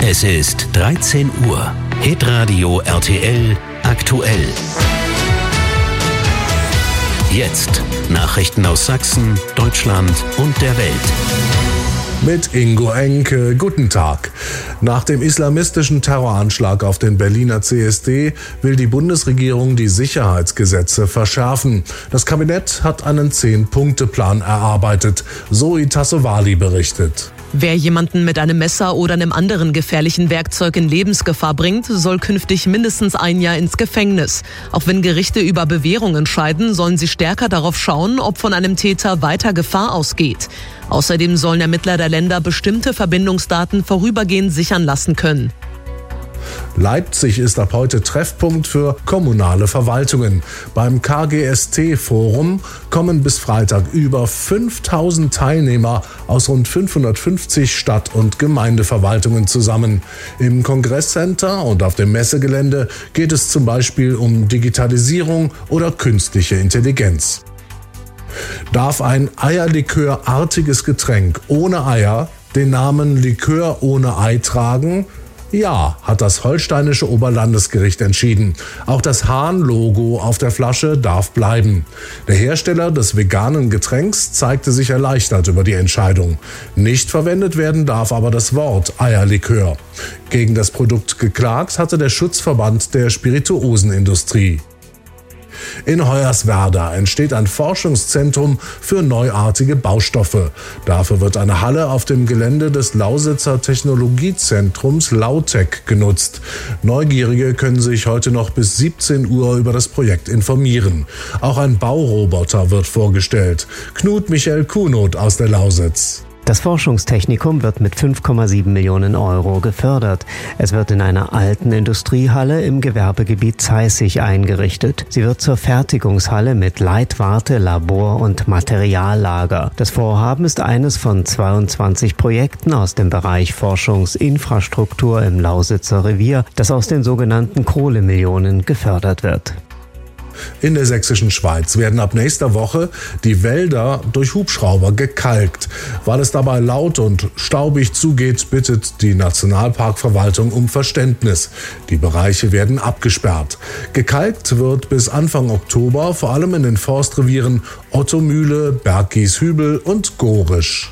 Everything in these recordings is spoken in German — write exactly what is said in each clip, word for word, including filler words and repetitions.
Es ist dreizehn Uhr. Hitradio R T L aktuell. Jetzt Nachrichten aus Sachsen, Deutschland und der Welt. Mit Ingo Enke, guten Tag. Nach dem islamistischen Terroranschlag auf den Berliner C S D will die Bundesregierung die Sicherheitsgesetze verschärfen. Das Kabinett hat einen Zehn-Punkte-Plan erarbeitet, Zoe Tassovali berichtet. Wer jemanden mit einem Messer oder einem anderen gefährlichen Werkzeug in Lebensgefahr bringt, soll künftig mindestens ein Jahr ins Gefängnis. Auch wenn Gerichte über Bewährung entscheiden, sollen sie stärker darauf schauen, ob von einem Täter weiter Gefahr ausgeht. Außerdem sollen Ermittler der Länder bestimmte Verbindungsdaten vorübergehend sichern lassen können. Leipzig ist ab heute Treffpunkt für kommunale Verwaltungen. Beim K G S T-Forum kommen bis Freitag über fünftausend Teilnehmer aus rund fünfhundertfünfzig Stadt- und Gemeindeverwaltungen zusammen. Im Kongresscenter und auf dem Messegelände geht es zum Beispiel um Digitalisierung oder künstliche Intelligenz. Darf ein Eierlikörartiges Getränk ohne Eier den Namen Likör ohne Ei tragen? Ja, hat das holsteinische Oberlandesgericht entschieden. Auch das Hahn-Logo auf der Flasche darf bleiben. Der Hersteller des veganen Getränks zeigte sich erleichtert über die Entscheidung. Nicht verwendet werden darf aber das Wort Eierlikör. Gegen das Produkt geklagt hatte der Schutzverband der Spirituosenindustrie. In Hoyerswerda entsteht ein Forschungszentrum für neuartige Baustoffe. Dafür wird eine Halle auf dem Gelände des Lausitzer Technologiezentrums Lautec genutzt. Neugierige können sich heute noch bis siebzehn Uhr über das Projekt informieren. Auch ein Bauroboter wird vorgestellt. Knut Michael Kuhnot aus der Lausitz. Das Forschungstechnikum wird mit fünf Komma sieben Millionen Euro gefördert. Es wird in einer alten Industriehalle im Gewerbegebiet Zeissig eingerichtet. Sie wird zur Fertigungshalle mit Leitwarte, Labor und Materiallager. Das Vorhaben ist eines von zweiundzwanzig Projekten aus dem Bereich Forschungsinfrastruktur im Lausitzer Revier, das aus den sogenannten Kohlemillionen gefördert wird. In der sächsischen Schweiz werden ab nächster Woche die Wälder durch Hubschrauber gekalkt. Weil es dabei laut und staubig zugeht, bittet die Nationalparkverwaltung um Verständnis. Die Bereiche werden abgesperrt. Gekalkt wird bis Anfang Oktober, vor allem in den Forstrevieren Ottomühle, Berggieshübel und Gorisch.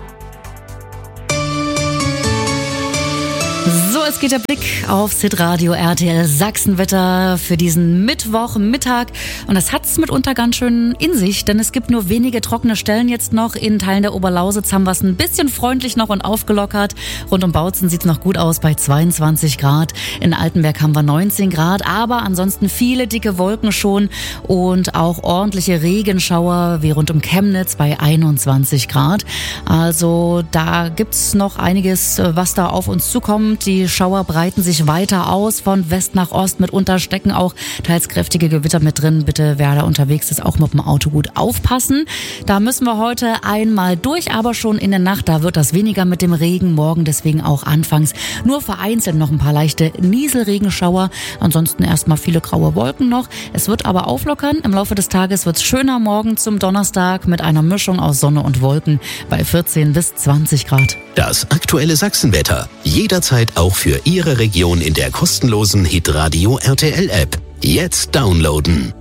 Es geht der Blick aufs Hitradio R T L Sachsenwetter für diesen Mittwochmittag. Und das hat's mitunter ganz schön in sich, denn es gibt nur wenige trockene Stellen jetzt noch. In Teilen der Oberlausitz haben wir es ein bisschen freundlich noch und aufgelockert. Rund um Bautzen sieht's noch gut aus bei zweiundzwanzig Grad. In Altenberg haben wir neunzehn Grad, aber ansonsten viele dicke Wolken schon und auch ordentliche Regenschauer wie rund um Chemnitz bei einundzwanzig Grad. Also da gibt's noch einiges, was da auf uns zukommt. Die Schauer breiten sich weiter aus von West nach Ost. Mitunter stecken auch teils kräftige Gewitter mit drin. Bitte, wer da unterwegs ist, auch mit dem Auto gut aufpassen. Da müssen wir heute einmal durch, aber schon in der Nacht, da wird das weniger mit dem Regen. Morgen deswegen auch anfangs nur vereinzelt noch ein paar leichte Nieselregenschauer. Ansonsten erstmal viele graue Wolken noch. Es wird aber auflockern. Im Laufe des Tages wird es schöner morgen zum Donnerstag mit einer Mischung aus Sonne und Wolken bei vierzehn bis zwanzig Grad. Das aktuelle Sachsenwetter. Jederzeit auch für Ihre Region in der kostenlosen Hitradio R T L App. Jetzt downloaden.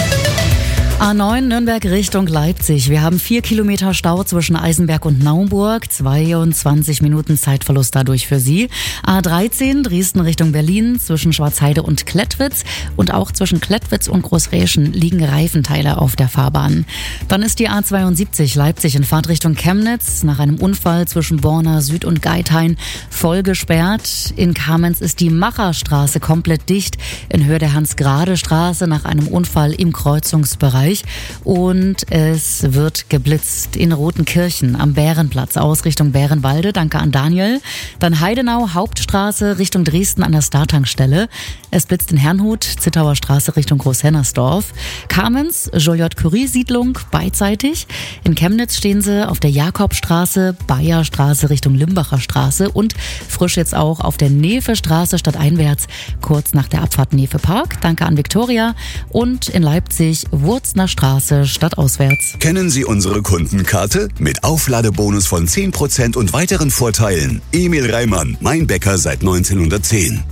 A neun Nürnberg Richtung Leipzig. Wir haben vier Kilometer Stau zwischen Eisenberg und Naumburg. zweiundzwanzig Minuten Zeitverlust dadurch für Sie. A dreizehn Dresden Richtung Berlin zwischen Schwarzheide und Klettwitz. Und auch zwischen Klettwitz und Großräschen liegen Reifenteile auf der Fahrbahn. Dann ist die A zweiundsiebzig Leipzig in Fahrtrichtung Chemnitz nach einem Unfall zwischen Borna Süd und Geithain voll gesperrt. In Kamenz ist die Macherstraße komplett dicht in Höhe der Hans-Grade-Straße nach einem Unfall im Kreuzungsbereich. Und es wird geblitzt in Rotenkirchen am Bärenplatz aus Richtung Bärenwalde. Danke an Daniel. Dann Heidenau, Hauptstraße Richtung Dresden an der Startankstelle. Es blitzt in Herrnhut, Zittauer Straße Richtung Großhennersdorf. Kamenz, Joliot-Curie-Siedlung beidseitig. In Chemnitz stehen sie auf der Jakobstraße, Bayerstraße Richtung Limbacher Straße und frisch jetzt auch auf der Nefe-Straße stadteinwärts, kurz nach der Abfahrt Nefe Park. Danke an Viktoria. Und in Leipzig, Wurznau Gärtner Straße, stadtauswärts. Kennen Sie unsere Kundenkarte? Mit Aufladebonus von zehn Prozent und weiteren Vorteilen. Emil Reimann, mein Bäcker seit neunzehnhundertzehn.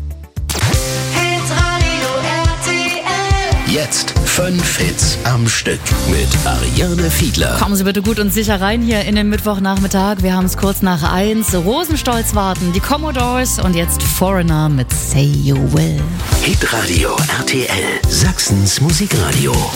Jetzt fünf Hits am Stück mit Ariane Fiedler. Kommen Sie bitte gut und sicher rein hier in den Mittwochnachmittag. Wir haben es kurz nach eins. Rosenstolz warten, die Commodores und jetzt Foreigner mit Say You Will. Hitradio R T L, Sachsens Musikradio.